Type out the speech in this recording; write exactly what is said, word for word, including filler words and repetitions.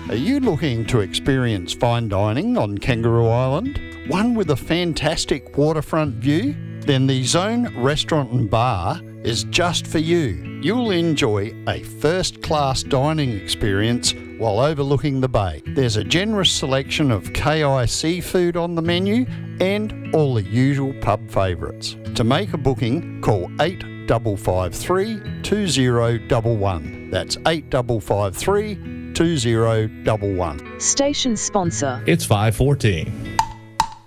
Are you looking to experience fine dining on Kangaroo Island? One with a fantastic waterfront view? Then the Zone Restaurant and Bar is just for you. You'll enjoy a first-class dining experience while overlooking the bay. There's a generous selection of K I seafood on the menu and all the usual pub favourites. To make a booking, call eight five five three, two zero one one. That's eight five five three, two zero one one. Station sponsor. It's five fourteen.